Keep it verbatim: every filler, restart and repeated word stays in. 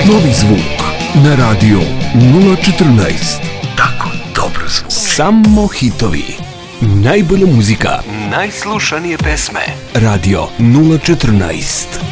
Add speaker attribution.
Speaker 1: Novi zvuk na Radio nula četrnaest. Tako dobro zvuk. Samo hitovi. Najbolja muzika. Najslušanije pesme. Radio nula četrnaest.